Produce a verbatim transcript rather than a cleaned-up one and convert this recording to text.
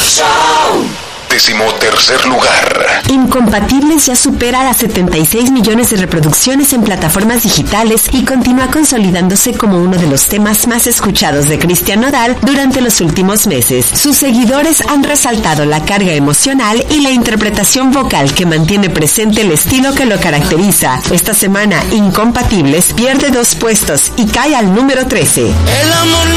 Show. Decimotercer lugar. Incompatibles ya supera las setenta y seis millones de reproducciones en plataformas digitales y continúa consolidándose como uno de los temas más escuchados de Cristian Nodal durante los últimos meses. Sus seguidores han resaltado la carga emocional y la interpretación vocal que mantiene presente el estilo que lo caracteriza. Esta semana, Incompatibles pierde dos puestos y cae al número trece. El amor